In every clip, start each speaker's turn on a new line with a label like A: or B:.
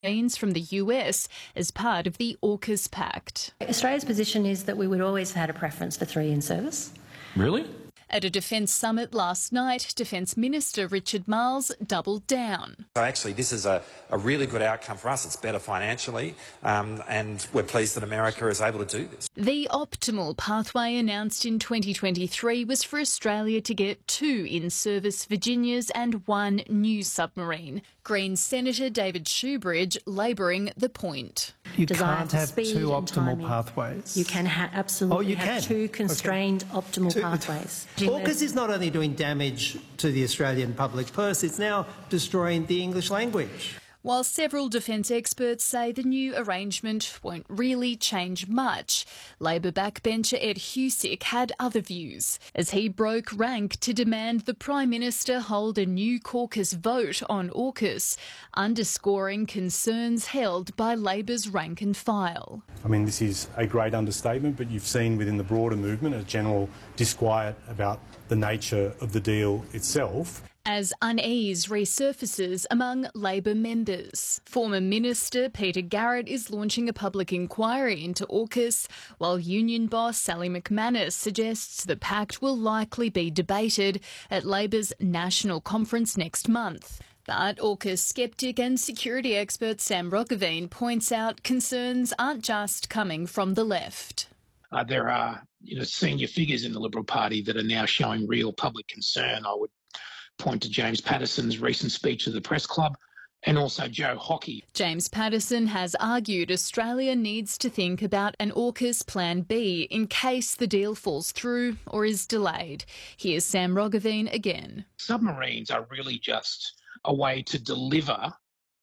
A: from the US as part of the AUKUS Pact.
B: Australia's position is that we would always have had a preference for 3 in service.
C: Really?
A: At a defence summit last night, Defence Minister Richard Marles doubled down.
D: So actually this is a really good outcome for us. It's better financially and we're pleased that America is able to do this.
A: The optimal pathway announced in 2023 was for Australia to get 2 in-service Virginias and 1 new submarine. Greens Senator David Shoebridge labouring the point.
E: You can't have 2 optimal pathways.
B: You can absolutely have 2 constrained optimal pathways.
E: AUKUS is not only doing damage to the Australian public purse, it's now destroying the English language.
A: While several defence experts say the new arrangement won't really change much, Labor backbencher Ed Husic had other views, as he broke rank to demand the Prime Minister hold a new caucus vote on AUKUS, underscoring concerns held by Labor's rank and file.
F: I mean, this is a great understatement, but you've seen within the broader movement a general disquiet about the nature of the deal itself.
A: As unease resurfaces among Labor members. Former Minister Peter Garrett is launching a public inquiry into AUKUS, while union boss Sally McManus suggests the pact will likely be debated at Labor's national conference next month. But AUKUS skeptic and security expert Sam Roggeveen points out concerns aren't just coming from the left.
G: There are senior figures in the Liberal Party that are now showing real public concern. I would point to James Patterson's recent speech to the Press Club and also Joe Hockey.
A: James Patterson has argued Australia needs to think about an AUKUS Plan B in case the deal falls through or is delayed. Here's Sam Roggeveen again.
G: Submarines are really just a way to deliver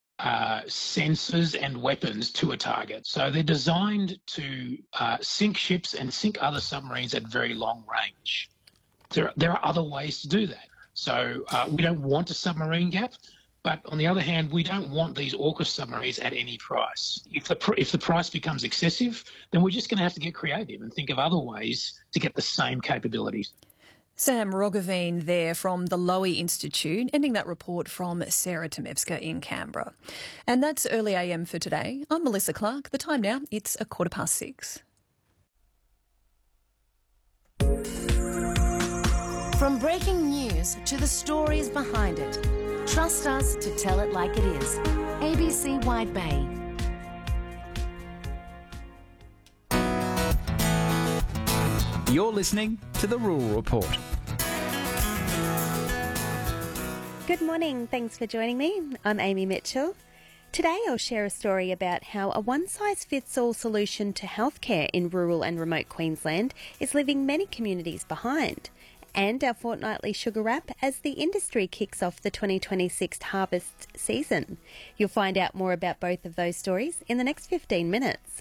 G: sensors and weapons to a target. So they're designed to sink ships and sink other submarines at very long range. There are other ways to do that. So we don't want a submarine gap, but on the other hand, we don't want these AUKUS submarines at any price. If the price becomes excessive, then we're just going to have to get creative and think of other ways to get the same capabilities.
H: Sam Roggeveen there from the Lowy Institute, ending that report from Sarah Tomevska in Canberra. And that's Early AM for today. I'm Melissa Clark. The time now, it's 6:15.
I: From breaking news to the stories behind it, trust us to tell it like it is. ABC Wide Bay.
J: You're listening to The Rural Report.
K: Good morning. Thanks for joining me. I'm Amy Mitchell. Today I'll share a story about how a one-size-fits-all solution to healthcare in rural and remote Queensland is leaving many communities behind. And our fortnightly sugar wrap as the industry kicks off the 2026 harvest season. You'll find out more about both of those stories in the next 15 minutes.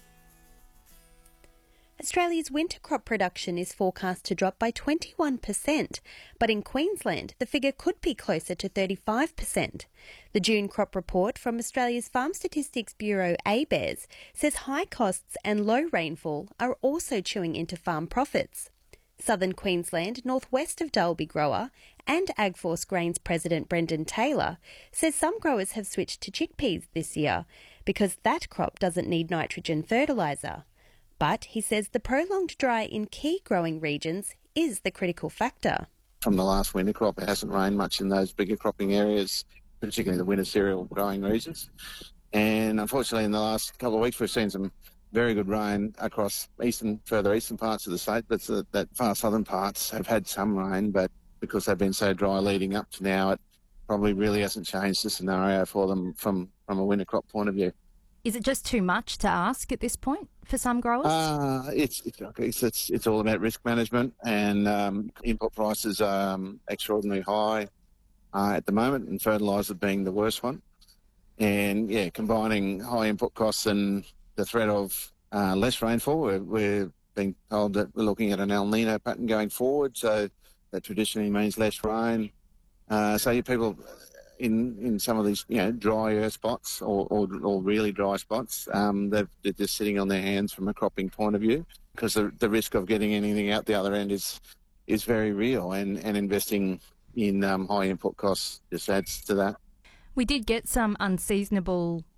K: Australia's winter crop production is forecast to drop by 21%, but in Queensland the figure could be closer to 35%. The June crop report from Australia's Farm Statistics Bureau, ABARES, says high costs and low rainfall are also chewing into farm profits. Southern Queensland, northwest of Dalby grower and AgForce Grains President Brendan Taylor says some growers have switched to chickpeas this year because that crop doesn't need nitrogen fertiliser. But he says the prolonged dry in key growing regions is the critical factor.
L: From the last winter crop, it hasn't rained much in those bigger cropping areas, particularly the winter cereal growing regions. And unfortunately, in the last couple of weeks, we've seen some very good rain across further eastern parts of the state, but that far southern parts have had some rain, but because they've been so dry leading up to now, it probably really hasn't changed the scenario for them from a winter crop point of view.
M: Is it just too much to ask at this point for some growers?
L: It's all about risk management, and input prices are extraordinarily high at the moment, and fertiliser being the worst one. And combining high input costs and the threat of less rainfall, we're being told that we're looking at an El Nino pattern going forward, so that traditionally means less rain. So people in some of these drier spots or really dry spots, they're just sitting on their hands from a cropping point of view, because the risk of getting anything out the other end is very real, and investing in high input costs just adds to that.
M: We did get some unseasonable